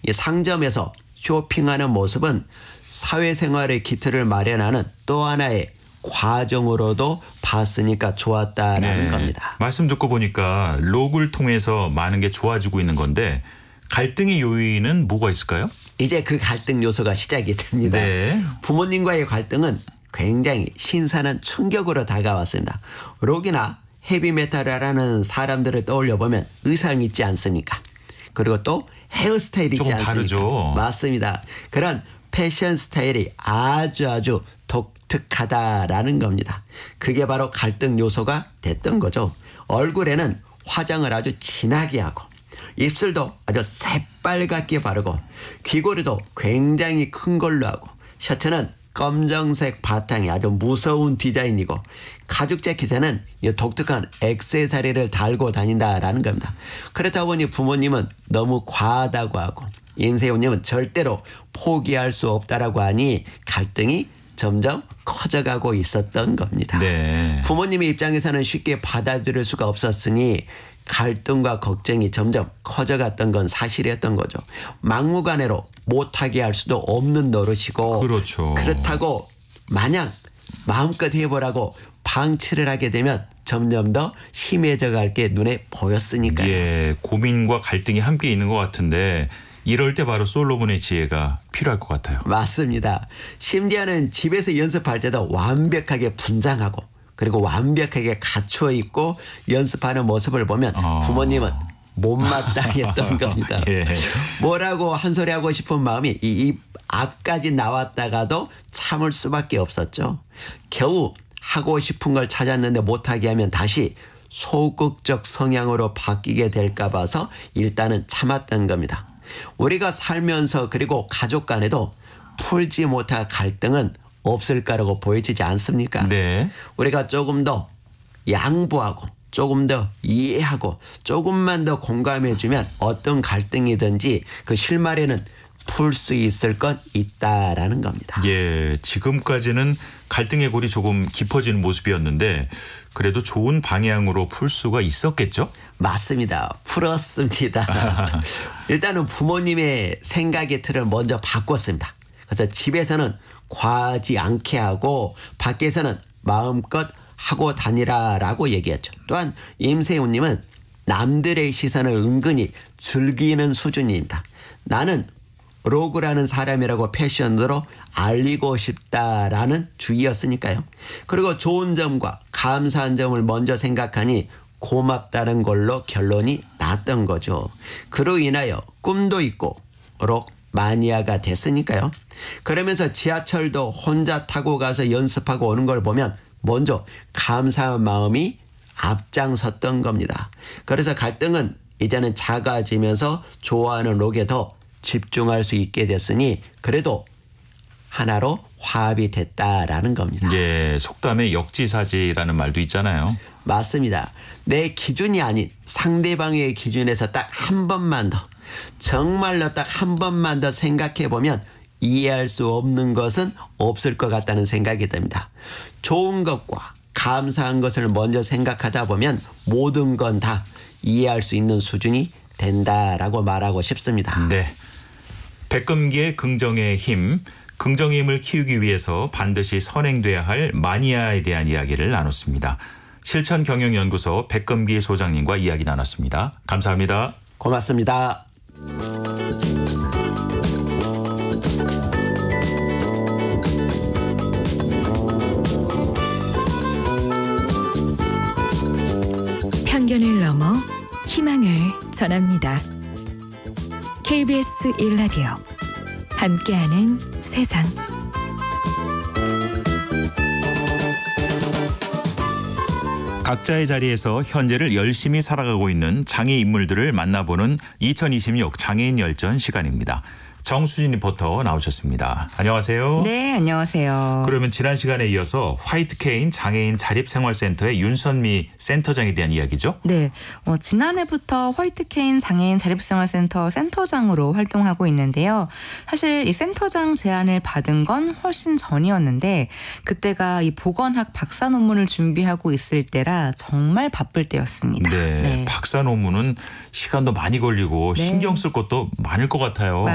이 상점에서 쇼핑하는 모습은 사회생활의 기틀을 마련하는 또 하나의 과정으로도 봤으니까 좋았다라는 겁니다. 말씀 듣고 보니까 록을 통해서 많은 게 좋아지고 있는 건데 갈등의 요인은 뭐가 있을까요? 이제 그 갈등 요소가 시작이 됩니다. 네. 부모님과의 갈등은 굉장히 신선한 충격으로 다가왔습니다. 록이나 헤비메탈을 하는 사람들을 떠올려 보면 의상이 있지 않습니까? 그리고 또 헤어스타일이 있지 조금 않습니까? 다르죠. 맞습니다. 그런 패션 스타일이 아주 독특하다라는 겁니다. 그게 바로 갈등 요소가 됐던 거죠. 얼굴에는 화장을 아주 진하게 하고 입술도 아주 새빨갛게 바르고 귀걸이도 굉장히 큰 걸로 하고 셔츠는 검정색 바탕이 아주 무서운 디자인이고 가죽 재킷에는 독특한 액세서리를 달고 다닌다라는 겁니다. 그렇다 보니 부모님은 너무 과하다고 하고 임세훈님은 절대로 포기할 수 없다라고 하니 갈등이 점점 커져가고 있었던 겁니다. 네. 부모님의 입장에서는 쉽게 받아들일 수가 없었으니 갈등과 걱정이 점점 커져갔던 건 사실이었던 거죠. 막무가내로 못하게 할 수도 없는 노릇이고 그렇죠. 그렇다고 마냥 마음껏 해보라고 방치를 하게 되면 점점 더 심해져 갈 게 눈에 보였으니까요. 예, 고민과 갈등이 함께 있는 것 같은데 이럴 때 바로 솔로몬의 지혜가 필요할 것 같아요. 맞습니다. 심지어는 집에서 연습할 때도 완벽하게 분장하고 그리고 완벽하게 갖춰 입고 연습하는 모습을 보면 부모님은 못마땅했던 겁니다. 예. 뭐라고 한 소리 하고 싶은 마음이 입 앞까지 나왔다가도 참을 수밖에 없었죠. 겨우 하고 싶은 걸 찾았는데 못하게 하면 다시 소극적 성향으로 바뀌게 될까 봐서 일단은 참았던 겁니다. 우리가 살면서 그리고 가족 간에도 풀지 못할 갈등은 없을 거라고 보여지지 않습니까? 네. 우리가 조금 더 양보하고 조금 더 이해하고 조금만 더 공감해 주면 어떤 갈등이든지 그 실마리는 풀 수 있을 것 있다라는 겁니다. 예, 지금까지는 갈등의 골이 조금 깊어지는 모습이었는데 그래도 좋은 방향으로 풀 수가 있었겠죠? 맞습니다. 풀었습니다. 일단은 부모님의 생각의 틀을 먼저 바꿨습니다. 그래서 집에서는 과하지 않게 하고 밖에서는 마음껏 하고 다니라라고 얘기했죠. 또한 임세훈님은 남들의 시선을 은근히 즐기는 수준입니다. 나는 록이라는 사람이라고 패션으로 알리고 싶다라는 주의였으니까요. 그리고 좋은 점과 감사한 점을 먼저 생각하니 고맙다는 걸로 결론이 났던 거죠. 그로 인하여 꿈도 있고 록 마니아가 됐으니까요. 그러면서 지하철도 혼자 타고 가서 연습하고 오는 걸 보면 먼저 감사한 마음이 앞장섰던 겁니다. 그래서 갈등은 이제는 작아지면서 좋아하는 록에 더 집중할 수 있게 됐으니 그래도 하나로 화합이 됐다라는 겁니다. 예, 속담에 역지사지라는 말도 있잖아요. 맞습니다. 내 기준이 아닌 상대방의 기준에서 딱 한 번만 더 정말로 딱 한 번만 더 생각해 보면 이해할 수 없는 것은 없을 것 같다는 생각이 듭니다. 좋은 것과 감사한 것을 먼저 생각하다 보면 모든 건 다 이해할 수 있는 수준이 된다라고 말하고 싶습니다. 네. 백금기의 긍정의 힘, 긍정의 힘을 키우기 위해서 반드시 선행돼야 할 마니아에 대한 이야기를 나눴습니다. 실천경영연구소 백금기 소장님과 이야기 나눴습니다. 감사합니다. 고맙습니다. 편견을 넘어 희망을 전합니다. KBS 1라디오 함께하는 세상. 각자의 자리에서 현재를 열심히 살아가고 있는 장애 인물들을 만나보는 2026 장애인 열전 시간입니다. 정수진 리포터 나오셨습니다. 안녕하세요. 네, 안녕하세요. 그러면 지난 시간에 이어서 화이트 케인 장애인 자립생활센터의 윤선미 센터장에 대한 이야기죠? 네, 지난해부터 화이트 케인 장애인 자립생활센터 센터장으로 활동하고 있는데요. 사실 이 센터장 제안을 받은 건 훨씬 전이었는데 그때가 이 보건학 박사 논문을 준비하고 있을 때라 정말 바쁠 때였습니다. 네, 네. 박사 논문은 시간도 많이 걸리고 네. 신경 쓸 것도 많을 것 같아요.